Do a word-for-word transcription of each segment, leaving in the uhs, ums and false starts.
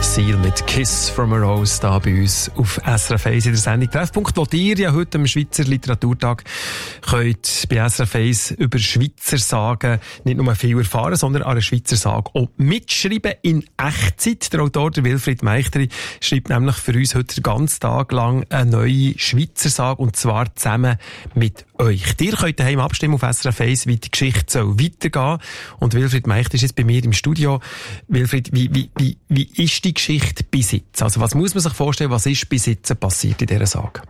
Seal mit Kiss from a Rose da bei uns auf S R F eins in der Sendung Treffpunkt, wo ihr ja heute am Schweizer Literaturtag könnt bei S R F eins über Schweizer Sagen nicht nur viel erfahren, sondern an einer Schweizer Sage auch mitschreiben in Echtzeit. Der Autor, der Wilfried Meichtri, schreibt nämlich für uns heute den ganzen Tag lang eine neue Schweizer Sage, und zwar zusammen mit euch. Ihr könnt daheim abstimmen auf S R F eins, wie die Geschichte soll weitergehen. Und Wilfried Meichtri ist jetzt bei mir im Studio. Wilfried, wie, wie, wie, wie ist die Geschichte bis jetzt? Also was muss man sich vorstellen, was ist bis jetzt passiert in dieser Sage?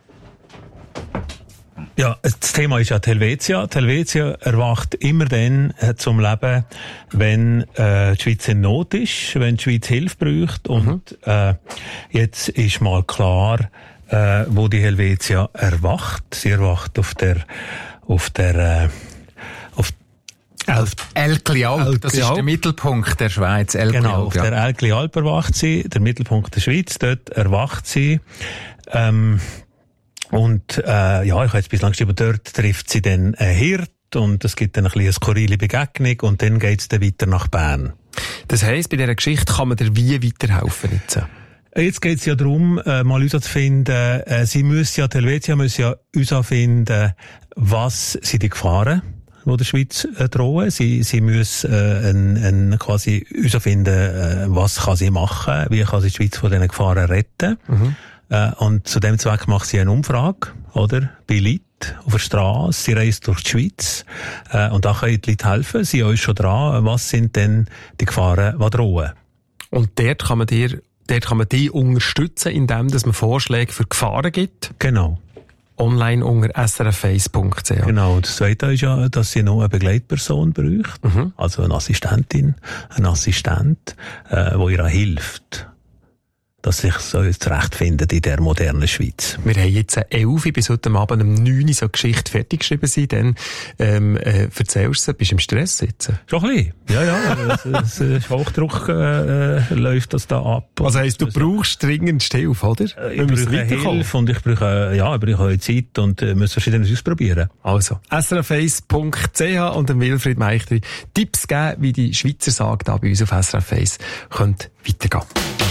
Ja, das Thema ist ja die Helvetia. Die Helvetia erwacht immer dann äh, zum Leben, wenn äh, die Schweiz in Not ist, wenn die Schweiz Hilfe braucht. Und mhm. äh, jetzt ist mal klar, äh, wo die Helvetia erwacht. Sie erwacht auf der auf der äh, auf Elgli-Alp, das ist der Mittelpunkt der Schweiz. Elgli-Alp, genau, auf ja. der Elgli-Alp erwacht sie, der Mittelpunkt der Schweiz, dort erwacht sie. Ähm, und äh, ja, ich habe jetzt bislang geschrieben, dort trifft sie dann einen Hirt und es gibt dann ein bisschen eine skurrile Begegnung und dann geht es dann weiter nach Bern. Das heisst, bei dieser Geschichte kann man dir wie weiterhelfen jetzt? Jetzt geht es ja darum, äh, mal herauszufinden, äh, sie müssen ja, die Helvetia müssen ja herausfinden, was sind die Gefahren, die der Schweiz äh, drohen. Sie, sie müssen äh, ein, ein, quasi herausfinden, äh, was kann sie machen, wie kann sie die Schweiz von diesen Gefahren retten. Mhm. Äh, und zu dem Zweck macht sie eine Umfrage, oder? Bei Leuten auf der Straße. Sie reist durch die Schweiz. Äh, und da können die Leute helfen. Sie sind schon dran. Was sind denn die Gefahren, die drohen? Und dort kann man dir, dort kann man die unterstützen, indem dass man Vorschläge für Gefahren gibt. Genau. Online unter s r f eins punkt c h. Genau. Das Zweite ist ja, dass sie noch eine Begleitperson braucht. Mhm. Also eine Assistentin, ein Assistent, äh, wo ihr hilft, dass sich so zurechtfindet in der modernen Schweiz. Wir haben jetzt elf bis heute Abend um neun Uhr so Geschichte fertig geschrieben sein, dann ähm, äh, erzählst du sie, bist du im Stress jetzt? Schon ein bisschen. Ja, ja, es, es, Hochdruck äh, läuft das da ab. Also heisst, du brauchst dringend Hilfe, oder? Ich brauche Hilfe und ich brauche, ja, ich brauche Zeit und äh, muss Verschiedenes ausprobieren. Also, s r f eins punkt c h und dem Wilfried Meichtri Tipps geben, wie die Schweizer Sage da bei uns auf S R F eins könnte weitergehen.